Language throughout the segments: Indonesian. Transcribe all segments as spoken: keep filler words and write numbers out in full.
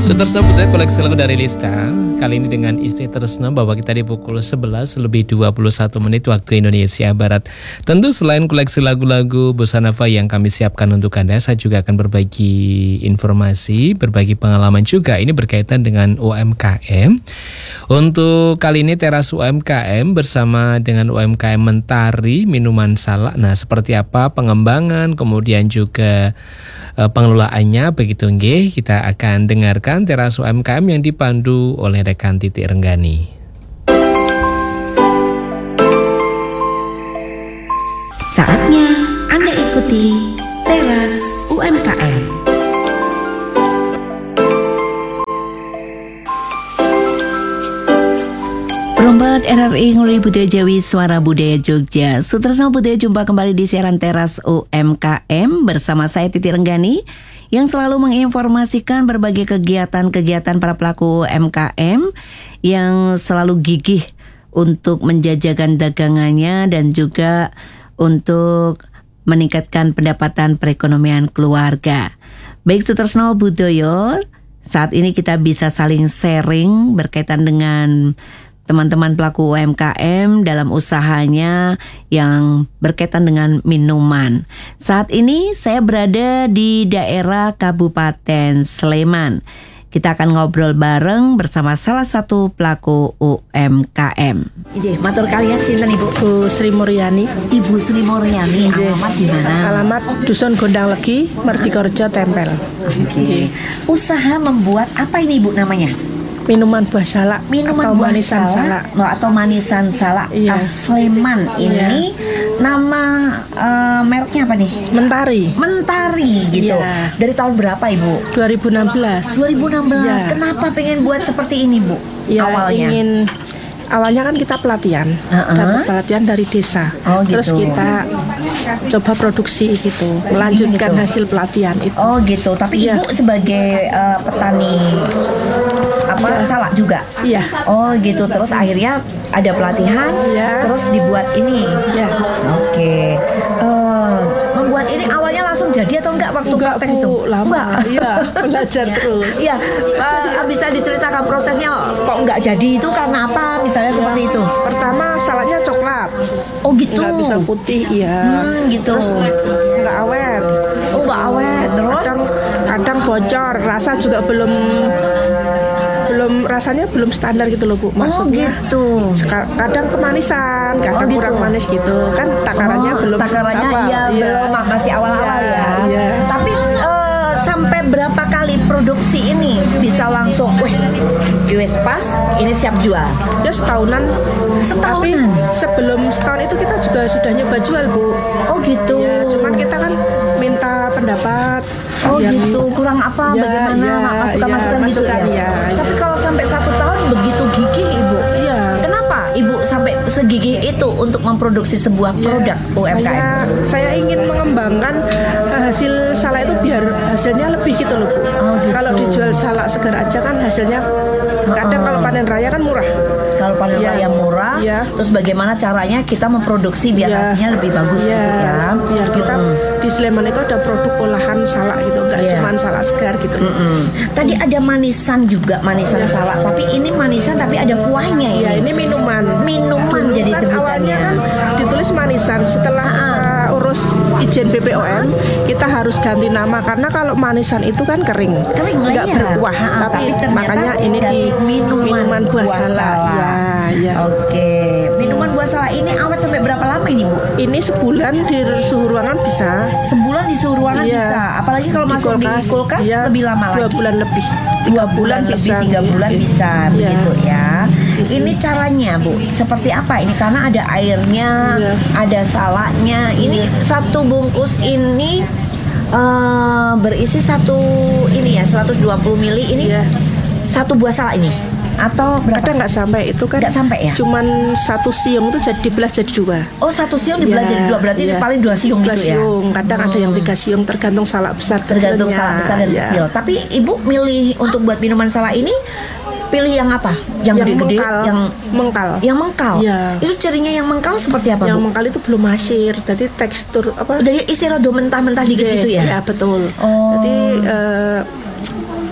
Sutersno Budaya koleksi lagu dari Lista. Kali ini dengan Istri Tresno bahwa kita di pukul sebelas lebih dua puluh satu menit waktu Indonesia Barat. Tentu selain koleksi lagu-lagu Bossa Nova yang kami siapkan untuk Anda, saya juga akan berbagi informasi, berbagi pengalaman juga. Ini berkaitan dengan U M K M. Untuk kali ini teras U M K M bersama dengan U M K M Mentari Minuman Salak. Nah, seperti apa pengembangan, kemudian juga pengelolaannya, begitu nggih. Kita akan dengarkan teras U M K M yang dipandu oleh rekan Titik Renggani. Saatnya Anda ikuti teras U M K M. Perombat R R I Nguri Budaya Jawi Suara Budaya Jogja. Sutersno Budaya, jumpa kembali di siaran teras U M K M bersama saya Titik Renggani yang selalu menginformasikan berbagai kegiatan-kegiatan para pelaku U M K M yang selalu gigih untuk menjajakan dagangannya dan juga untuk meningkatkan pendapatan perekonomian keluarga. Baik Sutersno Budaya, saat ini kita bisa saling sharing berkaitan dengan teman-teman pelaku U M K M dalam usahanya yang berkaitan dengan minuman. Saat ini saya berada di daerah Kabupaten Sleman. Kita akan ngobrol bareng bersama salah satu pelaku U M K M. Ije, matur kalian sinten Ibu? Bu Sri Muryani. Ibu Sri Muryani, alamat di mana? Alamat Dusun Gondang Legi, Mertikorjo Tempel. Oke. Okay. Usaha membuat apa ini Ibu namanya? Minuman buah salak, minuman atau buah manisan salak, salak. No, atau manisan salak Iya. khas Sleman ini. Iya. Nama uh, mereknya apa nih? Mentari. Mentari gitu. Iya. Dari tahun berapa Ibu? dua ribu enam belas. dua ribu enam belas. Iya. Kenapa pengen buat seperti ini Bu? Ya, Awalnya. ingin awalnya kan kita pelatihan, Uh-uh. dapat pelatihan dari desa. Oh, gitu. Terus kita coba produksi gitu, melanjutkan gitu. hasil pelatihan itu. Oh gitu. Tapi Iya. Ibu sebagai uh, petani apa Iya. salak juga? Iya. Oh gitu. Terus akhirnya ada pelatihan, Iya. terus dibuat ini. Ya. Oke. Eh, membuat ini awalnya langsung jadi atau enggak waktu Enggak, praktek Bu, itu? lama. Enggak. Iya, belajar terus. Iya. Eh, bisa diceritakan prosesnya kok enggak jadi itu karena apa? Misalnya seperti itu. Pertama salaknya coklat, Oh gitu. nggak bisa putih, iya. Hmm, gitu. Terus nggak awet. Oh enggak awet. Terus Kadang, kadang bocor, rasa juga belum belum rasanya belum standar gitu loh Bu. Maksudnya oh gitu. seka- kadang kemanisan, kadang Oh, gitu. kurang manis gitu. Kan takarannya Oh, belum takarannya apa, iya, belum masih awal-awal Iya, ya. iya. Tapi eh, sampai berapa kali produksi ini bisa langsung wes wes pas ini siap jual? Ya setahunan. Tapi Setahunan. sebelum setahun itu kita juga sudah nyoba jual Bu. Oh gitu. Ya, cuman kita kan minta pendapat. Oh yang- gitu, kurang apa, Ya, bagaimana, ya, masukan-masukan ya, gitu masukan, ya? ya. Tapi kalau sampai satu tahun begitu gigih Ibu, Iya. kenapa Ibu sampai segigih itu untuk memproduksi sebuah Ya, produk U M K M? Saya, saya ingin mengembangkan uh, hasil salak itu biar hasilnya lebih gitu loh Bu. Oh, gitu. Kalau dijual salak segar aja kan hasilnya kadang kalau panen raya kan murah. Kalau panen Ya. raya murah, Ya. terus bagaimana caranya kita memproduksi biar Ya. hasilnya lebih bagus Ya, gitu ya? biar kita di Sleman itu ada produk olahan salak gitu, nggak Iya. cuma salak segar gitu. Mm. Tadi ada manisan juga, manisan salak. Tapi ini manisan tapi ada kuahnya ini. Ya, ini minuman. Minuman Dulu jadi kan sebutannya. awalnya kan ditulis manisan. Setelah uh, urus izin B P O M, kita harus ganti nama karena kalau manisan itu kan kering, Kering lah nggak ya. berkuah. Ha, tapi, tapi ternyata makanya ini di ganti minuman, minuman buah, buah salak. salak. Ya, ya. Oke, minuman buah salak ini awet sampai berapa lama ini Bu? Ini sebulan di suhu ruangan bisa. Sebulan di suhu ruangan Iya. bisa. Apalagi kalau Di masuk di kulkas iya, lebih lama dua lagi. bulan lebih. Dua bulan lebih, bisa. tiga bulan Iya. bisa, Iya. begitu ya. Ini caranya Bu, seperti apa ini? Karena ada airnya, Iya. ada salaknya. Ini satu bungkus ini eh, berisi satu ini ya, seratus dua puluh mili ini. Iya. Satu buah salak ini atau berapa? Kadang nggak sampai itu kan. Nggak sampai ya? Cuman satu siung itu jadi dibelah jadi dua. Oh, satu siung dibelah Iya, jadi dua, berarti iya. paling dua siung Dua gitu ya? siung. Kadang ada yang tiga siung tergantung salak besar Tergantung kecilnya. salak besar dan Iya. kecil. Tapi Ibu milih untuk buat minuman salak ini pilih yang apa? Yang Yang gede-gede, mengkal. yang Mengkal. yang mengkal. Iya. Itu cirinya yang mengkal seperti apa, Yang Bu? mengkal itu belum masir, jadi tekstur apa? Jadi isi rada mentah-mentah dikit Iya, gitu ya? iya, betul. Oh. Jadi eh,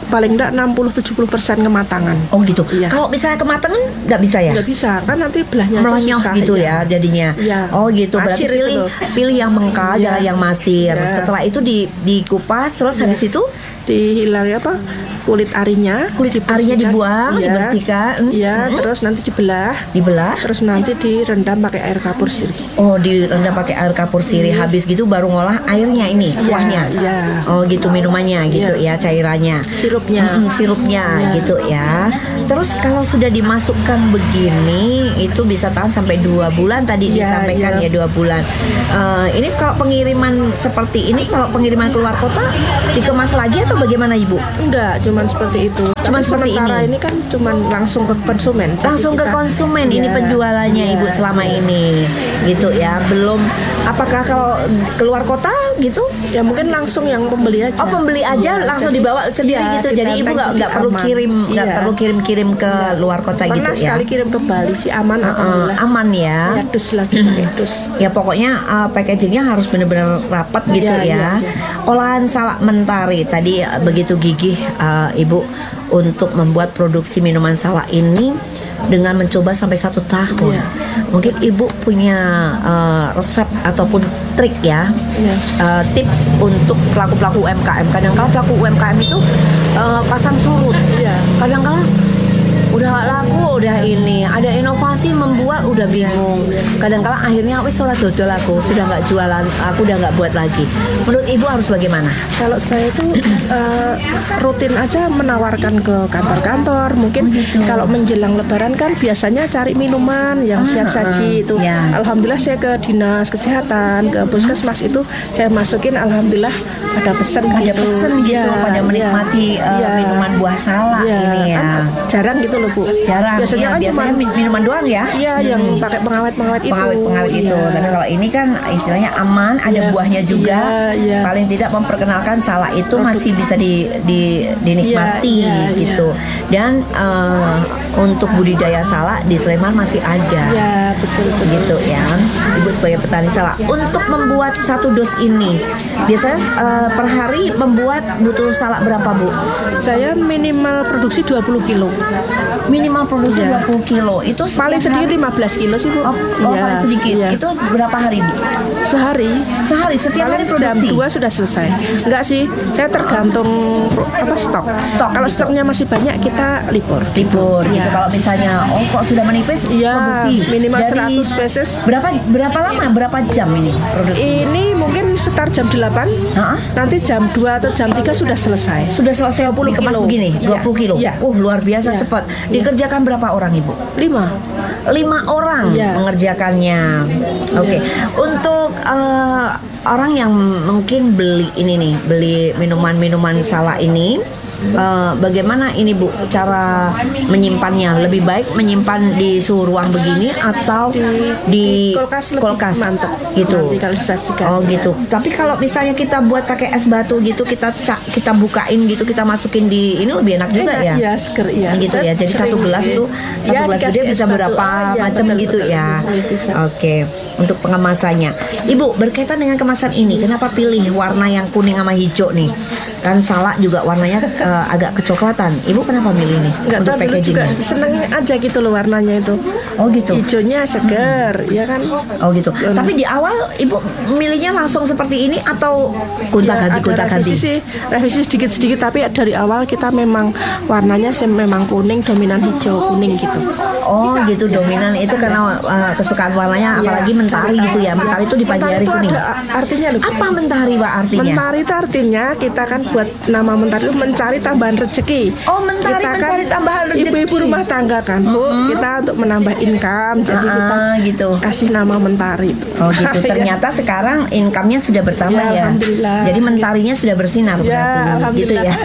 paling enggak enam puluh sampai tujuh puluh persen kematangan. Oh gitu. Iya. Kalau misalnya kematangan nggak bisa ya? Nggak bisa, kan nanti belahnya aja Melonyoh susah, gitu ya. ya jadinya. Iya. Oh gitu. Berarti Masir itu pilih loh. pilih yang mengkal, Iya. jangan yang masir. Iya. Setelah itu di dikupas, terus Iya. habis itu Dihilang apa? Kulit arinya, kulit arinya dibersihkan. dibuang, Iya. dibersihkan. Iya, Mm-mm. terus nanti dibelah, Dibelah. terus nanti direndam pakai air kapur sirih. Oh, direndam pakai air kapur sirih. Habis gitu baru ngolah airnya ini, Iya, kuahnya. iya. Oh, gitu minumannya gitu ya, cairannya. Sirupnya. Mm-mm, sirupnya Iya. gitu ya. Terus kalau sudah dimasukkan begini, itu bisa tahan sampai dua bulan tadi Iya, disampaikan iya. ya dua bulan. Eh, ini kalau pengiriman seperti ini, kalau pengiriman keluar kota dikemas lagi atau bagaimana Ibu? Enggak, cuman seperti itu. Cuman Tapi seperti sementara ini? ini kan cuman langsung ke konsumen. Jadi Langsung ke kita- konsumen ini Iya, penjualannya iya. Ibu selama ini gitu ya. Belum, apakah kalau keluar kota gitu? Ya mungkin langsung yang pembeli aja. Oh, pembeli aja Iya, langsung jadi- dibawa sendiri iya, gitu. Jadi Ibu ditenteng, nggak jadi nggak perlu aman. kirim, nggak Iya. perlu kirim-kirim ke luar kota Pernah gitu ya. sekali kirim ke Bali sih aman, Eh, alhamdulillah. aman ya. Ya dus lagi pakai dus. Ya pokoknya uh, packagingnya harus benar-benar rapat gitu Iya, ya. iya, iya. Olahan salak mentari tadi uh, begitu gigih uh, Ibu untuk membuat produksi minuman salak ini dengan mencoba sampai satu tahun. Iya. Mungkin Ibu punya uh, resep ataupun trik ya, Iya. uh, tips untuk pelaku-pelaku U M K M. Kadang-kala pelaku U M K M itu uh, pasang surut. Iya. Kadang-kala udah gak laku, udah ini ada inovasi membuat udah bingung. Kadang-kala akhirnya wis ora dodol aku, sudah nggak jualan, aku udah nggak buat lagi. Menurut Ibu harus bagaimana? Kalau saya itu eh, rutin aja menawarkan ke kantor-kantor. Mungkin Oh, kalau menjelang Lebaran kan biasanya cari minuman yang siap saji itu. ya. Alhamdulillah saya ke dinas kesehatan, ke puskesmas itu saya masukin. Alhamdulillah ada pesan Ada gitu. pesen gitu Iya, pada iya. menikmati uh, Iya. minuman buah salak Iya, ini ya. kan jarang gitu loh Bu. Jarang Biasanya ya, kan biasanya cuma min- minuman doang ya. iya yang pakai pengawet-pengawet itu. Pengawet-pengawet itu. Iya. Tapi kalau ini kan istilahnya aman, ada Iya. buahnya juga. Iya, iya. Paling tidak memperkenalkan salak itu masih bisa di, di dinikmati Iya, iya, gitu. Dan eh, untuk budidaya salak di Sleman masih ada. Iya, betul betul. Gitu ya, Ibu sebagai petani salak. Untuk membuat satu dos ini, biasanya eh, per hari membuat butuh salak berapa Bu? Saya minimal produksi dua puluh kilo. Minimal produksi Iya. dua puluh kilo. Itu setiap Paling sedikit hari- lima belas kilo sih Bu. Oh, oh Iya, paling sedikit. iya. Itu berapa hari Bu? Sehari. Sehari, setiap hari Paling jam produksi. dua sudah selesai. Enggak sih, saya tergantung pro- apa stok. Stok, Kalau gitu. stoknya masih banyak kita libur. Libur Iya. gitu. Kalau misalnya oh kok sudah menipis Iya, produksi minimal dari seratus pieces. berapa berapa lama berapa jam ini produksi? Ini mungkin sekitar jam delapan. Hah? Nanti jam dua atau jam tiga sudah selesai. Sudah selesai dua puluh dikemas kilo. begini, Iya. dua puluh kilo. Iya. Uh, luar biasa Iya. cepat. Iya. Dikerjakan berapa orang Ibu? Lima. Lima orang Iya. mengerjakannya. Oke, untuk eh, orang yang mungkin beli ini nih, beli minuman-minuman salak ini, eh, bagaimana ini Bu cara menyimpannya? Lebih baik menyimpan di suhu ruang begini atau di, kulkas lebih mantap. gitu? Nanti kalau disajikan. Oh gitu. Tapi kalau misalnya kita buat pakai es batu gitu, kita ca- kita bukain gitu, kita masukin di ini lebih enak juga Enak, ya? Iya, seger iya. Gitu ya. Jadi Sering, satu gelas iya. itu satu Ya, gelas dikasih gede es bisa batu. berapa Ah, iya, macam betul, gitu betul, ya. betul, bisa. Oke. Untuk pengemasannya, Ibu berkaitan dengan kemasan ini, kenapa pilih warna yang kuning sama hijau nih? Kan salak juga warnanya eh, agak kecoklatan. Ibu kenapa milih ini Enggak untuk tahu dulu juga packagingnya? seneng aja gitu loh warnanya itu. Oh gitu. Hijaunya seger, ya kan? Oh gitu. Tapi di awal Ibu milihnya langsung seperti ini atau gonta-ganti Ya, ada gonta-ganti? revisi sih, revisi sedikit-sedikit tapi dari awal kita memang warnanya sih memang kuning dominan hijau kuning gitu. Oh gitu, dominan itu karena uh, kesukaan warnanya, apalagi mentari gitu ya. Mentari itu di pagi Mentari hari itu kuning. ada artinya loh. Apa mentari Pak artinya? Mentari itu artinya kita kan buat nama mentari itu mencari tambahan rezeki. Oh, mentari Kita mencari tambahan rezeki. Ibu-ibu rumah tangga kan Bu, kita untuk menambah income. Jadi Ah, kita gitu. kasih nama mentari itu. Oh gitu. Ya. Ternyata sekarang income-nya sudah bertambah Ya, ya. alhamdulillah. Jadi mentarinya sudah bersinar Ya, berarti gitu ya.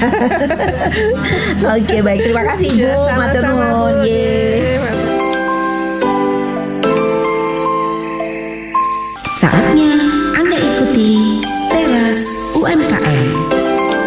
Oke, baik. Terima kasih Ibu. Ya, Matur sama-sama, nuwun. Bu. Ye. Ye. Saatnya